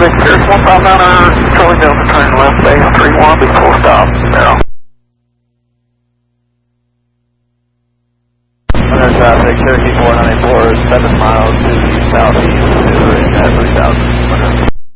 Victor, 159, Charlie Delta, turn left base 31, be full stop, zero. Under traffic, Cherokee 494 is 7 miles to the southeast, in 3000.